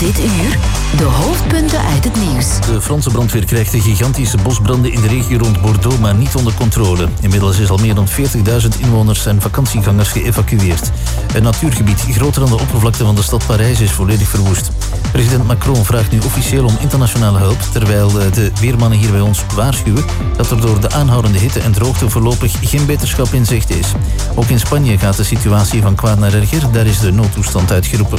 Dit uur de hoofdpunten uit het nieuws. De Franse brandweer krijgt de gigantische bosbranden in de regio rond Bordeaux maar niet onder controle. Inmiddels is al meer dan 40.000 inwoners en vakantiegangers geëvacueerd. Een natuurgebied groter dan de oppervlakte van de stad Parijs is volledig verwoest. President Macron vraagt nu officieel om internationale hulp, terwijl de weermannen hier bij ons waarschuwen dat er door de aanhoudende hitte en droogte voorlopig geen beterschap in zicht is. Ook in Spanje gaat de situatie van kwaad naar erger. Daar is de noodtoestand uitgeroepen.